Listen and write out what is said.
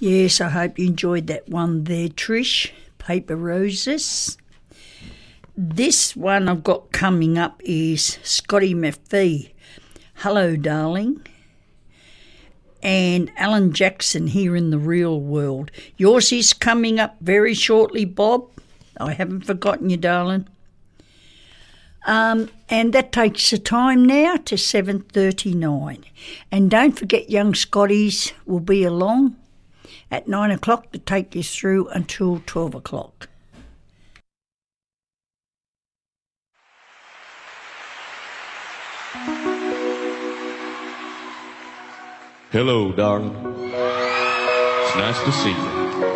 Yes, I hope you enjoyed that one there, Trish. Paper Roses. This one I've got coming up is Scotty McPhee. Hello, darling. And Alan Jackson, Here in the Real World. Yours is coming up very shortly, Bob. I haven't forgotten you, darling. And that takes the time now to 7:39. And don't forget, young Scotties will be along at 9 o'clock to take you through until 12 o'clock. Hello, darling. It's nice to see you.